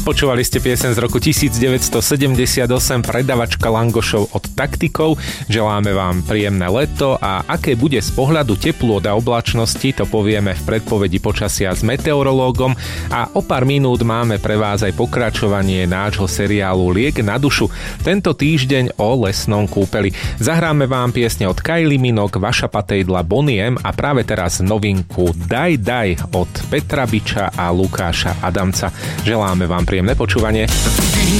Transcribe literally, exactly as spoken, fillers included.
Počúvali ste pieseň z roku devätnásťsedemdesiatosem, predavačka langošov od Taktikov. Želáme vám príjemné leto a aké bude z pohľadu teplôt a oblačnosti, to povieme v predpovedi počasia s meteorológom a o pár minút máme pre vás aj pokračovanie nášho seriálu Liek na dušu. Tento týždeň o lesnom kúpeli. Zahráme vám piesne od Kylie Minogue, Vaša patejdla, Bonnie M a práve teraz novinku Daj Daj od Petra Biča a Lukáša Adamca. Želáme vám príjemné počúvanie.